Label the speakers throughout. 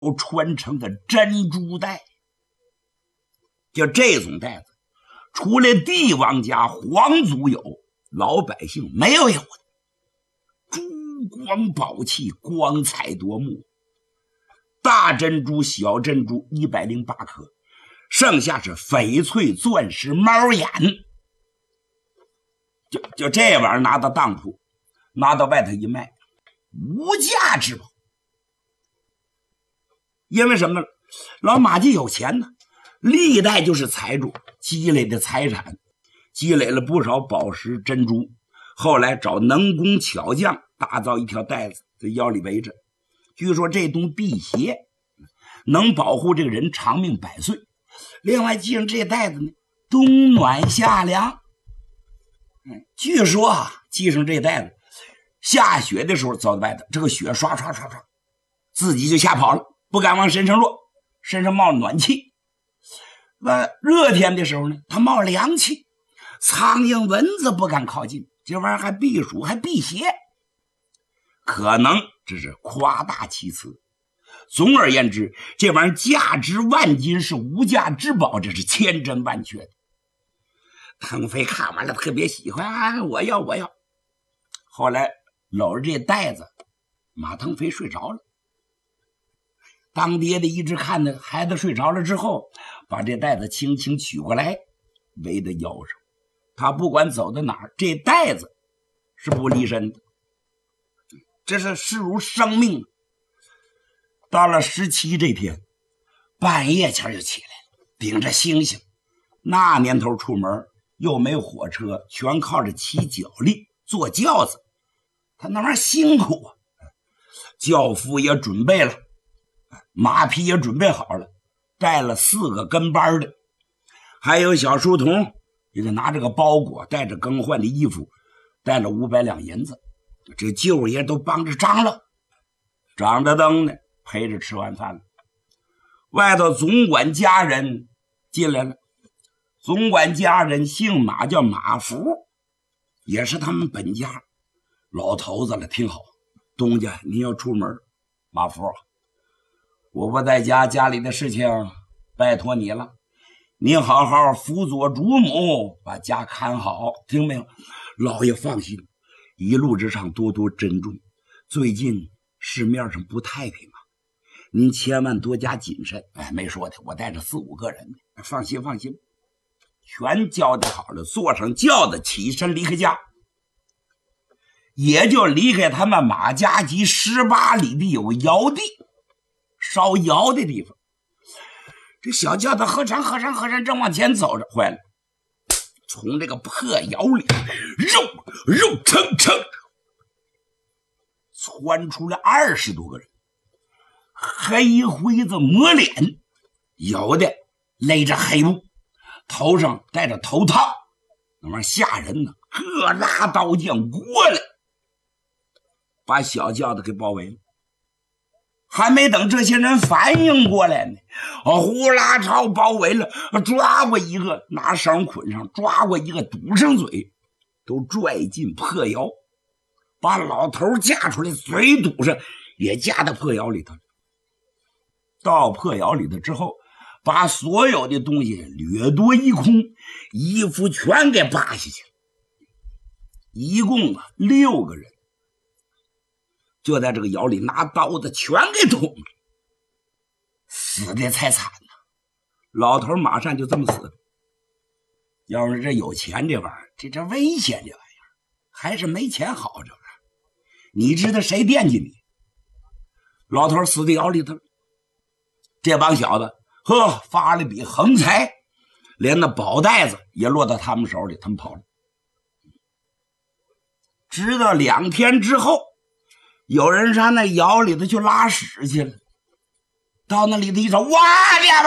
Speaker 1: 传承的珍珠带。就这种带子，除了帝王家皇族有，老百姓没有的。珠光宝气，光彩夺目。大珍珠、小珍珠108颗，剩下是翡翠、钻石、猫眼。就这玩意儿拿到当铺，拿到外头一卖，无价之宝。因为什么呢？老马家有钱呢，历代就是财主，积累的财产，积累了不少宝石珍珠。后来找能工巧匠打造一条带子，在腰里围着。据说这东辟邪，能保护这个人长命百岁。另外系上这带子呢，冬暖夏凉。据说啊，系上这带子，下雪的时候走到外头，这个雪刷刷刷刷，自己就吓跑了，不敢往身上落，身上冒暖气。热天的时候呢，它冒凉气，苍蝇蚊子不敢靠近，这玩意儿还避暑还辟邪。可能这是夸大其词。总而言之，这玩意儿价值万金，是无价之宝，这是千真万确的。腾飞看完了特别喜欢啊，我要。后来搂着这袋子，马腾飞睡着了。当爹的一直看着孩子睡着了之后，把这袋子轻轻取过来，围在腰上。他不管走到哪儿，这袋子是不离身的，这是视如生命。到了17这天，半夜前就起来了，顶着星星。那年头出门又没有火车，全靠着骑脚力坐轿子，他那玩意儿辛苦啊。轿夫也准备了，马匹也准备好了，带了4个跟班的，还有小书童也给拿着个包裹，带着更换的衣服，带了500两银子。这舅爷都帮着张罗，张着灯呢，陪着吃完饭了。外头总管家人进来了，总管家人姓马，叫马福，也是他们本家老头子了。听好，东家您要出门，马福，我不在家，家里的事情拜托你了，你好好辅佐主母，把家看好，听没有？老爷放心，一路之上多多珍重，最近市面上不太平啊，您千万多加谨慎。没说的，我带着4、5个人，放心，全交代好了，坐上轿子起身离开家，也就离开他们马家集18里的有个窑地，烧窑的地方。这小轿子喝长正往前走着，坏了，从这个破窑里肉蹭窜出来20多个人，黑灰子抹脸，有的勒着黑布，头上戴着头套，那玩意儿吓人呢，各拉刀剑过来，把小轿子给包围了。还没等这些人反应过来呢，呼啦超包围了，抓过一个拿绳捆上，抓过一个堵上嘴，都拽进破窑，把老头架出来，嘴堵上，也架到破窑里头。到破窑里头之后，把所有的东西掠夺一空，衣服全给扒下去了。一共6个人，就在这个窑里拿刀子全给捅了，死的才惨呢。老头马上就这么死了。要是这有钱这玩意儿，这危险这玩意儿，还是没钱好这玩意儿。你知道谁惦记你？老头死在窑里头，这帮小子发了笔横财，连那宝袋子也落到他们手里，他们跑了。直到2天之后，有人上那窑里头去拉屎去了，到那里头一瞅，哇呀吧，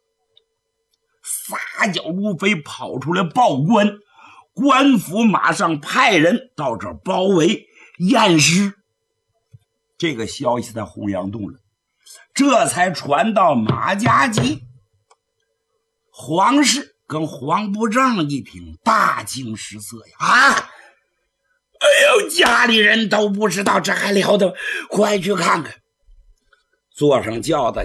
Speaker 1: 撒脚如飞跑出来报官，官府马上派人到这儿包围验尸。这个消息在洪阳洞了，这才传到马家集。皇室跟黄布正一听，大惊失色呀！哎呦，家里人都不知道，这还了得，快去看看。 坐上轿子